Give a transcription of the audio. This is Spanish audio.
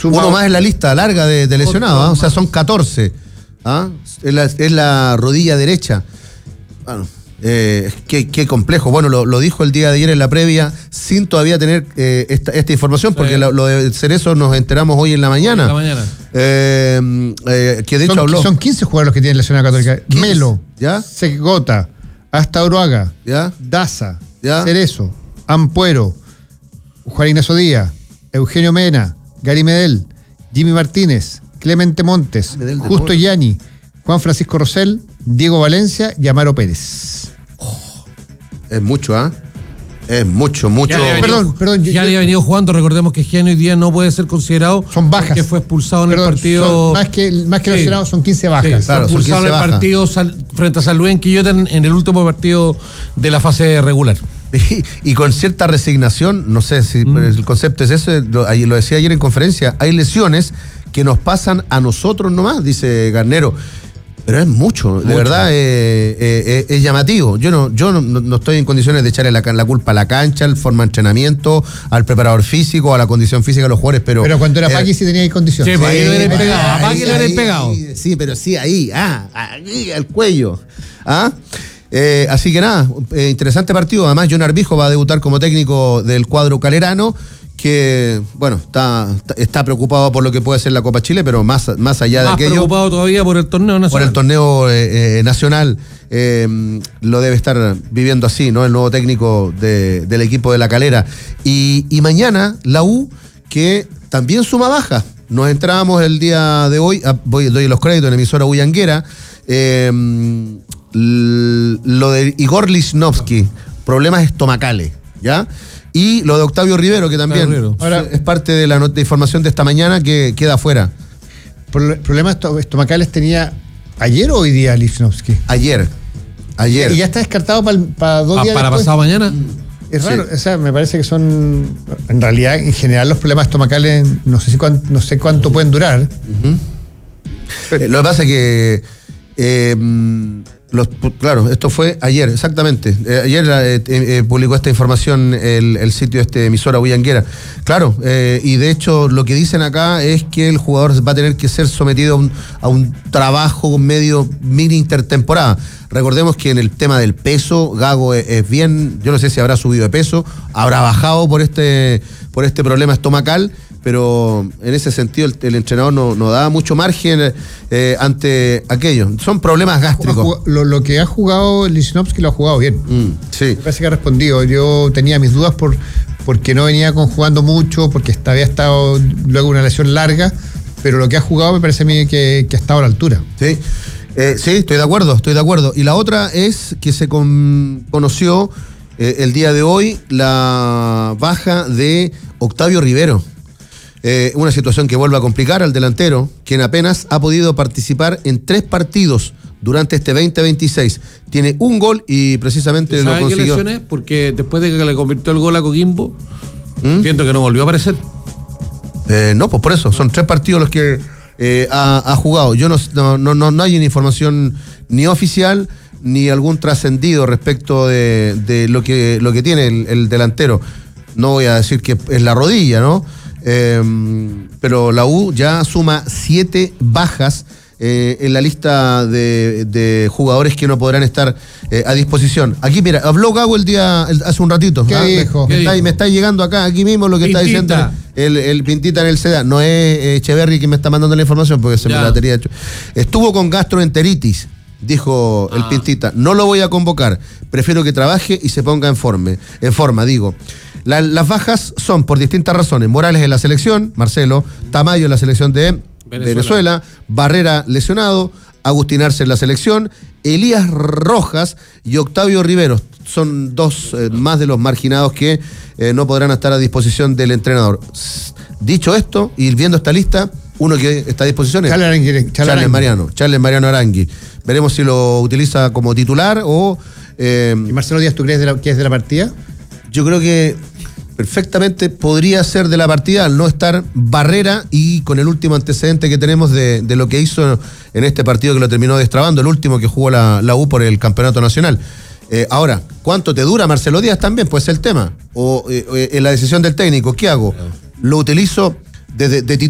Uno más en la lista larga de lesionados, o sea, son 14. Es la rodilla derecha. Bueno, qué complejo. Bueno, lo dijo el día de ayer en la previa, sin todavía tener esta información, porque lo de Cerezo nos enteramos hoy en la mañana. Que de hecho habló. Son 15 jugadores los que tienen lesionada Católica. 15, Melo, ¿ya? Segota, Hasta Oroaga, ¿ya? Daza, ¿ya? Cerezo, Ampuero, Juan Ignacio Díaz, Eugenio Mena, Gary Medel, Jimmy Martínez, Clemente Montes, Justo Gianni, Juan Francisco Rosell, Diego Valencia y Amaro Pérez. Es mucho, Es mucho. Perdón. Ya había venido jugando, recordemos que Gianni hoy día no puede ser considerado. Son bajas. Que fue expulsado en el partido. Más que lesionados, son 15 bajas. Sí, claro, fue expulsado en el partido frente a San Luis en Quillota en el último partido de la fase regular. Y con cierta resignación, no sé si el concepto es ese, lo decía ayer en conferencia, hay lesiones que nos pasan a nosotros nomás, dice Garnero. Pero es mucho, de verdad es llamativo. Yo no estoy en condiciones de echarle la culpa a la cancha, al forma de entrenamiento, al preparador físico, a la condición física de los jugadores, pero cuando era Paqui sí tenía condición. Sí, Paqui lo hubiera pegado. A Paqui lo hubiera pegado. Sí, pero sí ahí, aquí al cuello. Así que nada, interesante partido. Además, John Arbijo va a debutar como técnico del cuadro calerano, que, bueno, está preocupado por lo que puede ser la Copa Chile, pero más allá de aquello. Más preocupado todavía por el torneo nacional. Por el torneo nacional, lo debe estar viviendo así, ¿no? El nuevo técnico del equipo de La Calera. Y mañana, la U, que también suma baja. Nos entrábamos el día de hoy, doy los créditos en emisora Bullanguera, lo de Igor Lichnowsky, problemas estomacales, ¿ya? Y lo de Octavio Rivero, que también es parte de la información de esta mañana, que queda afuera. ¿Problemas estomacales tenía ayer o hoy día Lichnowsky? Ayer. ¿Y ya está descartado para 2 días ¿Para después? pasado mañana? Es raro, o sea, me parece que son, en realidad, en general los problemas estomacales no sé cuánto pueden durar. Lo que pasa es que claro, esto fue ayer, exactamente. Ayer publicó esta información el sitio emisora Bullanguera. Claro, y de hecho lo que dicen acá es que el jugador va a tener que ser sometido a un trabajo medio mini intertemporada. Recordemos que en el tema del peso, Gago es bien, yo no sé si habrá subido de peso, habrá bajado por este problema estomacal, pero en ese sentido el entrenador no da mucho margen ante aquello. Son problemas gástricos. Lo que ha jugado Lichnowsky lo ha jugado bien. Sí. Me parece que ha respondido. Yo tenía mis dudas porque no venía jugando mucho, porque había estado luego una lesión larga, pero lo que ha jugado me parece a mí que ha estado a la altura. Sí. Sí, estoy de acuerdo. Y la otra es que se conoció el día de hoy la baja de Octavio Rivero. Una situación que vuelve a complicar al delantero, quien apenas ha podido participar en 3 partidos durante este 2026. Tiene un gol y precisamente lo consiguió. ¿Sabe qué lesiones? Porque después de que le convirtió el gol a Coquimbo, siento que no volvió a aparecer. No, pues por eso, son 3 partidos los que ha jugado. Yo no hay una información ni oficial ni algún trascendido respecto de lo que tiene el delantero. No voy a decir que es la rodilla, ¿no? Pero la U ya suma 7 bajas en la lista de jugadores que no podrán estar a disposición. Aquí, mira, habló Gago hace un ratito. ¿Qué dijo? Me está llegando acá, aquí mismo lo que Pintita. Está diciendo el Pintita en el SEDA. No es Echeverry quien me está mandando la información porque se me la tenía hecho. Estuvo con gastroenteritis, dijo el Pintita. No lo voy a convocar. Prefiero que trabaje y se ponga en forma, digo. Las bajas son por distintas razones. Morales en la selección, Marcelo, Tamayo en la selección de Venezuela, Barrera lesionado, Agustín Arce en la selección, Elías Rojas y Octavio Rivero. Son 2 más de los marginados que no podrán estar a disposición del entrenador. Dicho esto, y viendo esta lista, uno que está a disposición es Charles Mariano Arangui. Veremos si lo utiliza como titular o... ¿Y Marcelo Díaz, tú crees que es de la partida? Yo creo que perfectamente podría ser de la partida al no estar Barrera y con el último antecedente que tenemos de lo que hizo en este partido que lo terminó destrabando, el último que jugó la U por el campeonato nacional. Ahora, ¿cuánto te dura Marcelo Díaz también? Pues es el tema. O en la decisión del técnico, ¿qué hago? ¿Lo utilizo de